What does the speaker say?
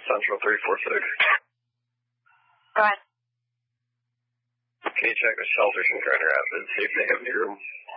Central 346. Go ahead. Can you check the shelters in Grand Rapids, see if they have any room?